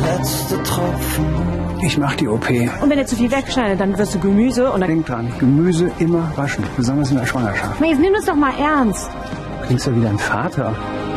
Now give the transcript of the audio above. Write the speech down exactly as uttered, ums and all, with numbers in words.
letzte Tropfen. Ich mach die O P. Und wenn er zu viel wegschneidet, dann wirst du Gemüse und dann... Denk dran, Gemüse immer waschen, besonders in der Schwangerschaft. Jetzt nimm das doch mal ernst. Du klingst ja wie dein Vater.